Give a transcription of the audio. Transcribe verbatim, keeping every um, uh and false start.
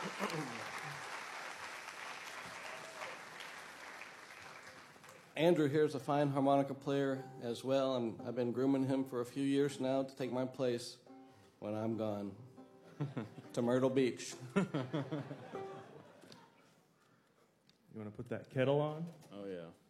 Andrew here is a fine harmonica player as well, and I've been grooming him for a few years now to take my place when I'm gone to Myrtle Beach. You want to put that kettle on? Oh, yeah.